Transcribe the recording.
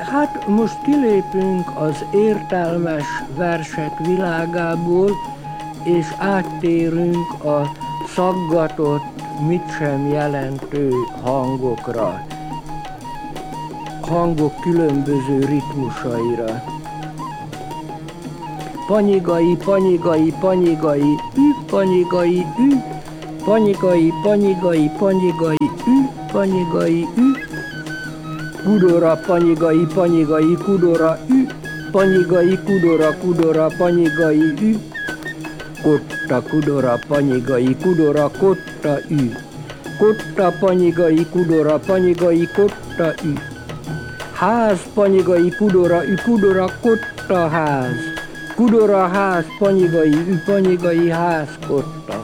Hát most kilépünk az értelmes versek világából, és áttérünk a szaggatott, mit sem jelentő hangokra, hangok különböző ritmusaira. Panyigai, panyigai, panyigai, panyigai, panyigai, panyigai, panyigai, panyigai, kudora, panyigai, panyigai, kudora, panyigai, kudora, kudora, panyigai, kotta, kudora, panyigai, kudora, kotta, kotta, panyigai, kudora, panyigai, kotta, ház, panyigai, kudora, kudora, kotta, ház, kudora, ház, panyigai, panyigai, ház, kotta.